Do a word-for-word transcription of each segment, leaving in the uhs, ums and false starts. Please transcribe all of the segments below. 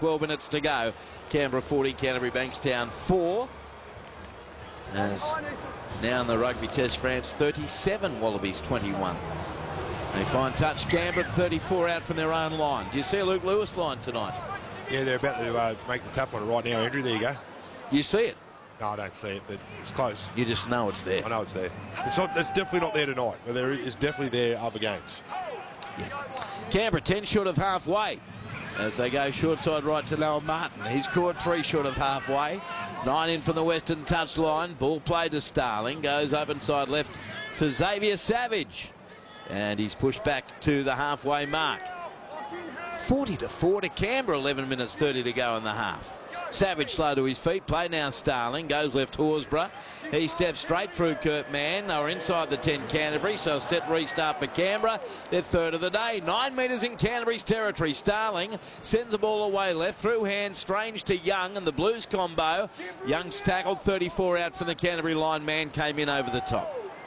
twelve minutes to go. Canberra forty, Canterbury Bankstown four. As now in the Rugby Test, France thirty-seven, Wallabies twenty-one. They find touch. Canberra thirty-four out from their own line. Do you see a Luke Lewis line tonight? Yeah, they're about to uh, make the tap on it right now, Andrew. There you go. You see it? No, I don't see it, but it's close. You just know it's there. I know it's there. It's not. It's definitely not there tonight, but there is definitely there other games. Yeah. Canberra ten short of halfway as they go short side right to Noah Martin. He's caught three short of halfway. Nine in from the western touchline. Ball played to Starling. Goes open side left to Xavier Savage. And he's pushed back to the halfway mark. forty to four to Canberra. eleven minutes thirty to go in the half. Savage slow to his feet. Play now Starling. Goes left Horsburgh. He steps straight through Kurt Mann. They were inside the ten Canterbury, so set restart for Canberra. Their third of the day. Nine metres in Canterbury's territory. Starling sends the ball away left. Through hand. Strange to Young and the Blues combo. Young's tackled. thirty-four out from the Canterbury line. Mann came in over the top.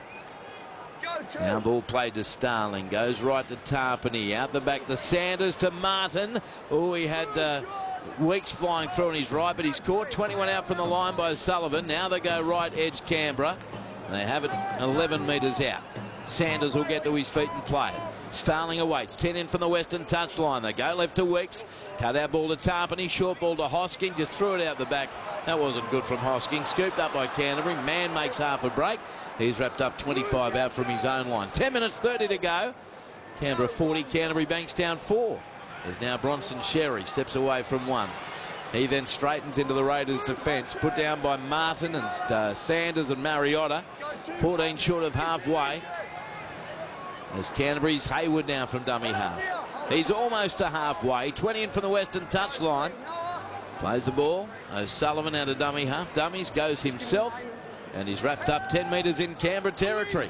Now ball played to Starling. Goes right to Tarpany. Out the back to Sanders to Martin. Oh, he had... Uh, Weeks flying through on his right, but he's caught. twenty-one out from the line by Sullivan. Now they go right edge Canberra. They have it eleven metres out. Sanders will get to his feet and play it. Starling awaits. ten in from the western touchline. They go left to Weeks. Cut out ball to Tarpany. Short ball to Hosking. Just threw it out the back. That wasn't good from Hosking. Scooped up by Canterbury. Mann makes half a break. He's wrapped up twenty-five out from his own line. ten minutes thirty to go. Canberra forty, Canterbury Bankstown four. There's now Bronson Sherry, steps away from one. He then straightens into the Raiders' defence, put down by Martin and uh, Sanders and Mariota. fourteen short of halfway. As Canterbury's Hayward now from dummy half. He's almost to halfway. twenty in from the western touchline. Plays the ball. O'Sullivan out of dummy half. Dummies goes himself. And he's wrapped up ten metres in Canberra territory.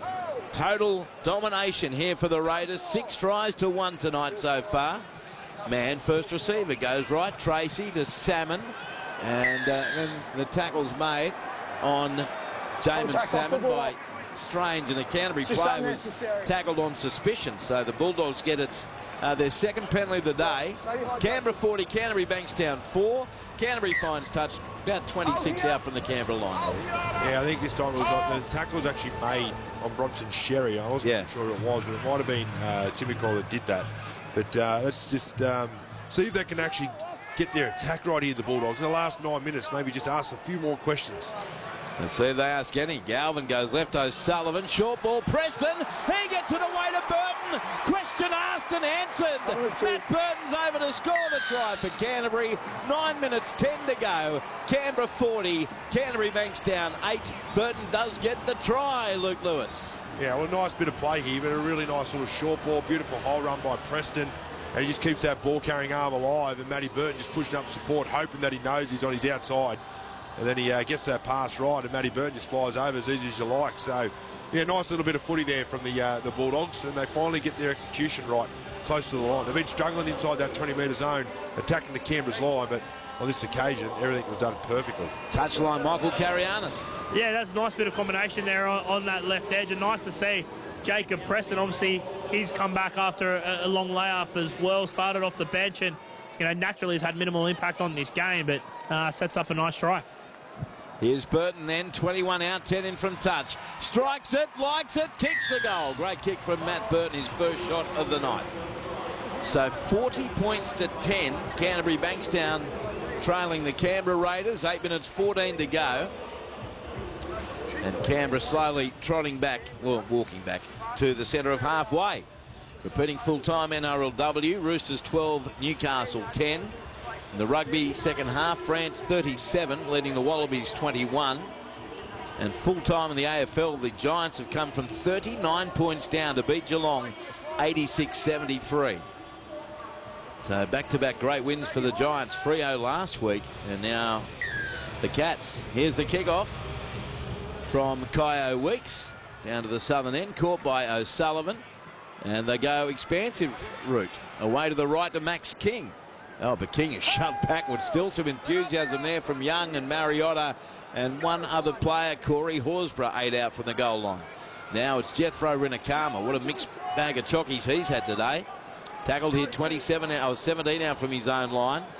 Total domination here for the Raiders. Six tries to one tonight so far. Mann, first receiver, goes right. Tracy to Salmon. And uh, then the tackle's made on Jamin Salmon by Strange. And the Canterbury player was tackled on suspicion. So the Bulldogs get its uh, their second penalty of the day. Canberra forty, Canterbury Bankstown four. Canterbury finds touch about twenty-six out from the Canberra line. Yeah, I think this time it was like the tackle was actually made on Bronson Sherry. I wasn't yeah. sure it was, but it might have been uh, Timicol that did that. But uh, let's just um, see if they can actually get their attack right here, the Bulldogs. In the last nine minutes, maybe just ask a few more questions. Let's see if they ask any. Galvin goes left, O'Sullivan. Short ball, Preston. He gets it away to Burton. Question asked and answered. Matt Burton's over to score the try for Canterbury. Nine minutes, ten to go. Canberra forty, Canterbury Bankstown eight. Burton does get the try, Luke Lewis. Yeah, well, a nice bit of play here, but a really nice sort of short ball. Beautiful hole run by Preston. And he just keeps that ball-carrying arm alive. And Matty Burton just pushing up support, hoping that he knows he's on his outside. And then he uh, gets that pass right, and Matty Burton just flies over as easy as you like. So, yeah, nice little bit of footy there from the uh, the Bulldogs, and they finally get their execution right, close to the line. They've been struggling inside that twenty metre zone, attacking the Canberra's line, but on this occasion, everything was done perfectly. Touchline, Michael Carianis. Yeah, that's a nice bit of combination there on, on that left edge, and nice to see Jacob Preston. Obviously, he's come back after a, a long layoff as well, started off the bench, and, you know, naturally has had minimal impact on this game, but uh, sets up a nice try. Here's Burton then, twenty-one out, ten in from touch. Strikes it, likes it, kicks the goal. Great kick from Matt Burton, his first shot of the night. So forty points to ten, Canterbury Bankstown trailing the Canberra Raiders. eight minutes fourteen to go. And Canberra slowly trotting back, well, walking back to the centre of halfway. Repeating full-time N R L W, Roosters twelve, Newcastle ten. In the rugby second half, France thirty-seven, leading the Wallabies twenty-one. And full-time in the A F L, the Giants have come from thirty-nine points down to beat Geelong eighty-six seventy-three. So back-to-back great wins for the Giants. Freo last week, and now the Cats. Here's the kick-off from Kyo Weeks down to the southern end, caught by O'Sullivan. And they go expansive route. Away to the right to Max King. Oh, but King is shoved backwards. Still some enthusiasm there from Young and Mariota and one other player, Corey Horsburgh, eight out from the goal line. Now it's Jethro Rinakama. What a mixed bag of chockies he's had today. Tackled here twenty-seven out, seventeen out from his own line.